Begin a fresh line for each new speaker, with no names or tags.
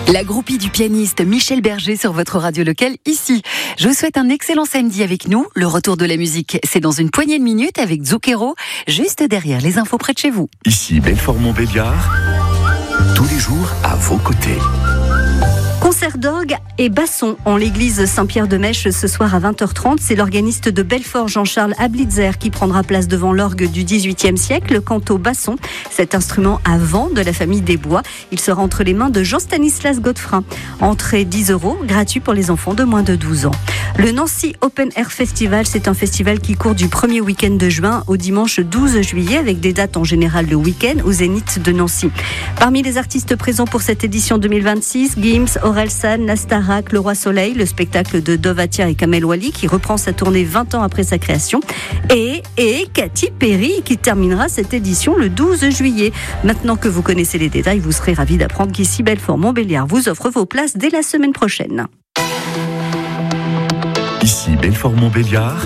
La groupie du pianiste Michel Berger sur votre radio locale ici. Je vous souhaite un excellent samedi avec nous. Le retour de la musique, c'est dans une poignée de minutes avec Zucchero, juste derrière les infos près de chez vous.
Ici Belfort-Montbéliard, tous les jours à vos côtés.
Concert d'orgue et basson en l'église Saint-Pierre-de-Mèche ce soir à 20h30. C'est l'organiste de Belfort, Jean-Charles Ablitzer, qui prendra place devant l'orgue du XVIIIe siècle. Quant au basson, cet instrument à vent de la famille des Bois, il sera entre les mains de Jean-Stanislas Godefroy. Entrée 10 €, gratuit pour les enfants de moins de 12 ans. Le Nancy Open Air Festival, c'est un festival qui court du premier week-end de juin au dimanche 12 juillet, avec des dates en général le week-end au Zénith de Nancy. Parmi les artistes présents pour cette édition 2026, Gims, Orelsan, la Starac, Le Roi Soleil, le spectacle de Dovatia et Kamel Wally qui reprend sa tournée 20 ans après sa création, et Katy Perry qui terminera cette édition le 12 juillet. Maintenant que vous connaissez les détails, vous serez ravis d'apprendre qu'ici Belfort-Montbéliard vous offre vos places dès la semaine prochaine.
Ici Belfort-Montbéliard.